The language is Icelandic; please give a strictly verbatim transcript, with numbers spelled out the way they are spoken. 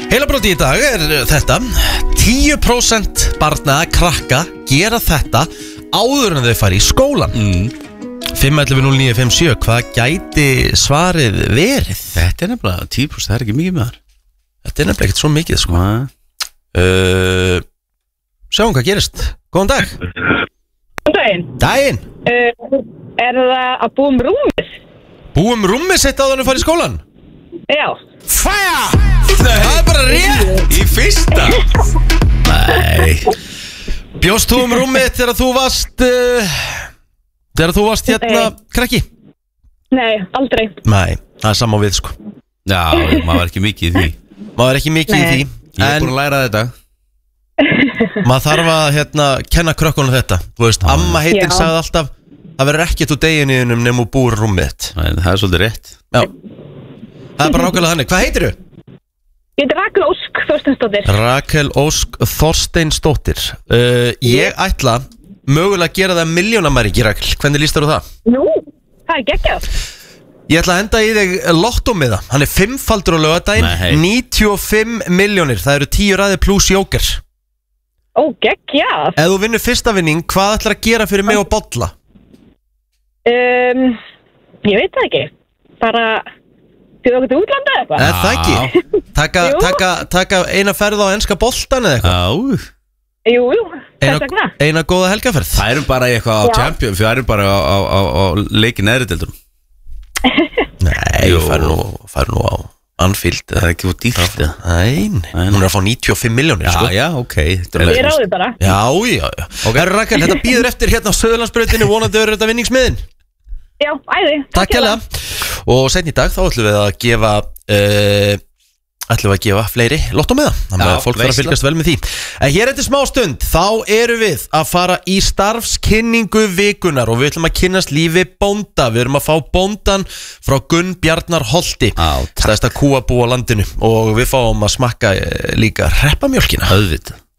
Heilabróti í dag er þetta: tíu prósent barna krakka gera þetta áður en þau fara í skólan. mm. fimm ellefu núll níu fimm sjö, hvað gæti svarið verið? Þetta er nefnilega tíu prósent, það er ekki mikið með þar. Þetta er nefnilega ekkert svo mikið sko. uh, Sjáum hvað gerist. Góðan dag. Góðan daginn. Daginn. Uh, er það að búa um rúmið? Búa um rúmið sitt áður en þau fara í skólan? Já. Fæja! Það er bara rétt. Í fyrsta. Nei. Bjóst þú um rúmið þegar þú varst uh, Þegar þú varst hérna Nei. krakki? Nei, aldrei. Nei, það er sama við sko. Já, maður var ekki mikið í því. Maður er ekki mikið Nei. í því. Ég er En búin að læra þetta. maður þarf að hérna, kenna krökkunum þetta. Þú veist, amma heitin Já. sagði alltaf: það verður ekkert úr deginniðunum nema úr búr rúmið þitt. En það er svolítið rétt. Já. Það er bara nákvæmlega þannig. Hvað heitirðu? Ég heiti Rakel Ósk Þorsteinsdóttir. Rakel Ósk Þorsteinsdóttir. uh, Ég ætla mögulega að gera það miljónamæringi, Rakel. Hvernig líst þér á það? Nú, það er geggjað. Ég ætla að henda í þig lottómiða. Hann er fimmfaldur á laugardaginn. Nei. níutíu og fimm milljónir. Það eru tíu ræði pluss jóker. Ó, geggjað. Ef þú vinnur fyrsta vinning, hvað ætlar að gera fyrir mig og bolla? Um, ég veit það ekki. Bara bjóða okkur til útlanda eða eitthvað. Er það ekki? Taka, Jú. taka, taka eina ferð á enska boltan eða eitthvað? Já. Jú, jú, þess Eina, vegna. eina góða helgaferð? Það erum bara eitthvað á Já. champion. Það erum bara á, á, á, á leiki neðri deildum. Nei, Jú. fær nú, fær nú á Anfield. Það er ekki fór dýrt. Nei, nei, hún er að fá níutíu og fimm milljónir Já, sko. já, ok. Ég ráði bara. Já, já, já. Okay. Herra Rakel, þetta býður eftir hérna á Söðurlandsbrautinu. Vonandi verður þetta vinningsmiðin. Já, æði. Takk hérlega. Og seinni í dag þá ætlum við að gefa uh, ætlum við að gefa fleiri lottómiða. Þannig að Já, fólk þarf að veisla. fylgjast vel með því. En hér eftir smá stund þá erum við að fara í starfskynningu vikunar og við ætlum að kynnast lífi bónda. Við erum að fá bóndan frá Gunn Bjarnar Holti, Já, takk. stærsta kúabú á landinu, og við fáum að smakka eh, líka hreppamjólkina. Auðvitað.